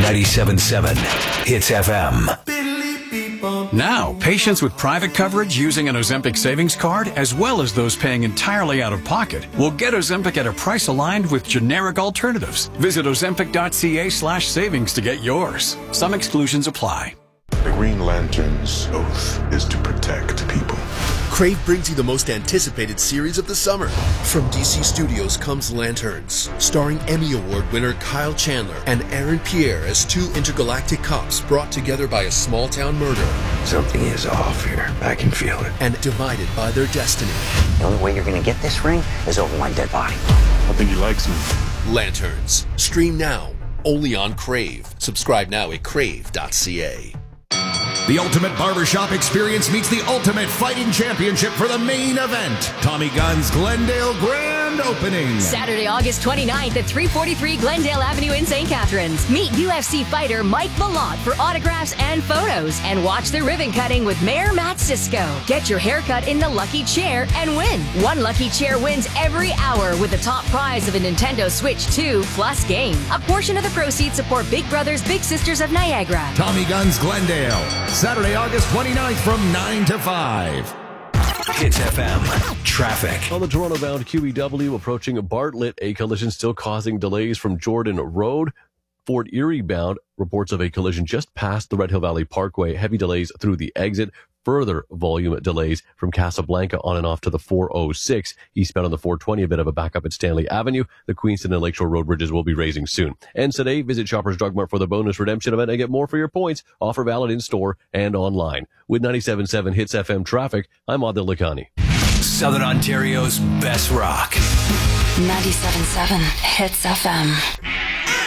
97.7 Hits FM. Now, patients with private coverage using an Ozempic savings card, as well as those paying entirely out of pocket, will get Ozempic at a price aligned with generic alternatives. Visit ozempic.ca/savings to get yours. Some exclusions apply. The Green Lantern's oath is to protect people. Crave brings you the most anticipated series of the summer. From DC Studios comes Lanterns, starring Emmy Award winner Kyle Chandler and Aaron Pierre as two intergalactic cops brought together by a small-town murder. Something is off here. I can feel it. And divided by their destiny. The only way you're going to get this ring is over my dead body. I think he likes me. Lanterns. Stream now. Only on Crave. Subscribe now at crave.ca. The Ultimate Barbershop Experience meets the Ultimate Fighting Championship for the main event. Tommy Gunn's Glendale Grand Opening. Saturday, August 29th at 343 Glendale Avenue in St. Catharines. Meet UFC fighter Mike Malott for autographs and photos. And watch the ribbon cutting with Mayor Matt Cisco. Get your haircut in the Lucky Chair and win. One Lucky Chair wins every hour with the top prize of a Nintendo Switch 2 plus game. A portion of the proceeds support Big Brothers Big Sisters of Niagara. Tommy Gunn's Glendale. Saturday, August 29th from 9 to 5. Hits FM. Traffic. On the Toronto-bound QEW approaching Bartlett, a collision still causing delays from Jordan Road. Fort Erie-bound reports of a collision just past the Red Hill Valley Parkway. Heavy delays through the exit. Further volume delays from Casablanca on and off to the 406. Eastbound on the 420, a bit of a backup at Stanley Avenue. The Queenston and Lakeshore Road bridges will be raising soon. And today, visit Shoppers Drug Mart for the bonus redemption event and get more for your points. Offer valid in-store and online. With 97.7 Hits FM traffic, I'm Adil Lakhani. Southern Ontario's best rock. 97.7 Hits FM.